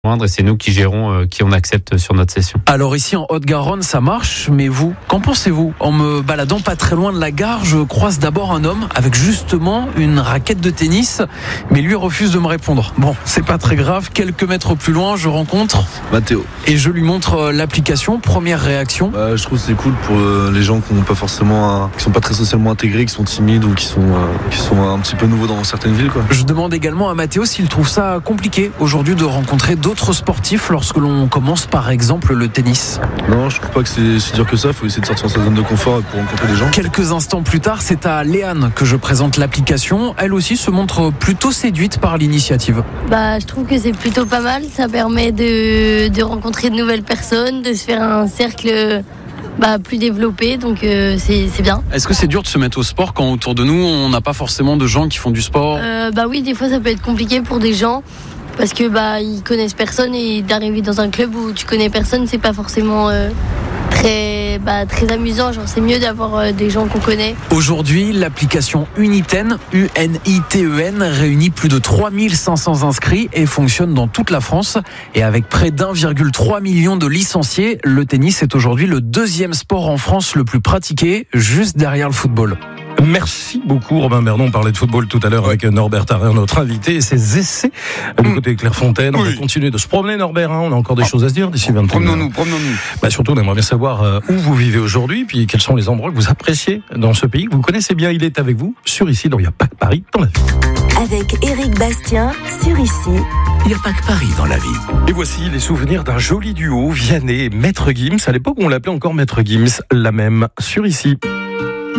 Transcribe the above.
Et c'est nous qui gérons qui on accepte sur notre session. Alors ici en Haute-Garonne ça marche, mais vous, qu'en pensez-vous ? En me baladant pas très loin de la gare, je croise d'abord un homme avec justement une raquette de tennis, mais lui refuse de me répondre. Bon, c'est pas très grave, quelques mètres plus loin je rencontre Mathéo. Et je lui montre l'application. Première réaction. Je trouve que c'est cool pour les gens qui n'ont pas forcément, qui sont pas très socialement intégrés, qui sont timides ou qui sont un petit peu nouveaux dans certaines villes, quoi. Je demande également à Mathéo s'il trouve ça compliqué aujourd'hui de rencontrer d'autres sportifs lorsque l'on commence par exemple le tennis. Non, je trouve pas que c'est si dur que ça. Il faut essayer de sortir de sa zone de confort pour rencontrer des gens. Quelques instants plus tard, c'est à Léane que je présente l'application. Elle aussi se montre plutôt séduite par l'initiative. Je trouve que c'est plutôt pas mal. Ça permet de rencontrer de nouvelles personnes, de se faire un cercle plus développé, donc c'est bien. Est-ce que c'est dur de se mettre au sport quand autour de nous on n'a pas forcément de gens qui font du sport ? Oui, des fois ça peut être compliqué pour des gens parce que ils connaissent personne et d'arriver dans un club où tu connais personne, c'est pas forcément très amusant. Genre, c'est mieux d'avoir des gens qu'on connaît. Aujourd'hui, l'application Uniten, UNITEN, réunit plus de 3500 inscrits et fonctionne dans toute la France. Et avec près d'1,3 million de licenciés, le tennis est aujourd'hui le deuxième sport en France le plus pratiqué, juste derrière le football. Merci beaucoup Robin Bernon. On parlait de football tout à l'heure avec Norbert Tarrer, notre invité, et ses essais du côté de Clairefontaine. On va continuer de se promener, Norbert, On a encore des choses à se dire d'ici 21h. Promenons-nous. Surtout, on aimerait bien savoir où vous vivez aujourd'hui, puis quels sont les endroits que vous appréciez dans ce pays, que vous connaissez bien. Il est avec vous sur Ici, donc il n'y a pas que Paris dans la vie. Avec Éric Bastien sur Ici. Il n'y a pas que Paris dans la vie. Et voici les souvenirs d'un joli duo, Vianney et Maître Gims. À l'époque, on l'appelait encore Maître Gims, la même sur Ici.